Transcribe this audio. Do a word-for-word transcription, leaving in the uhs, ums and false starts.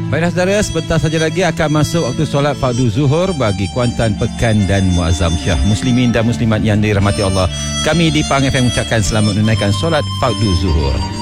Baiklah saudara, sebentar saja lagi akan masuk waktu solat fardu zuhur bagi Kuantan, Pekan dan Muazzam Syah. Muslimin dan muslimat yang dirahmati Allah, kami di Pahang F M mengucapkan selamat menunaikan solat fardu zuhur.